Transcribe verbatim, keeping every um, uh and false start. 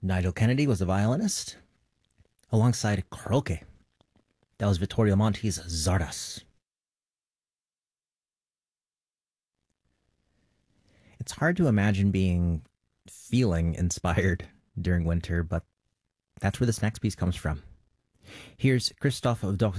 Nigel Kennedy was the violinist, alongside Croce. That was Vittorio Monti's Zardas. It's hard to imagine being feeling inspired during winter, but that's where this next piece comes from. Here's Christoph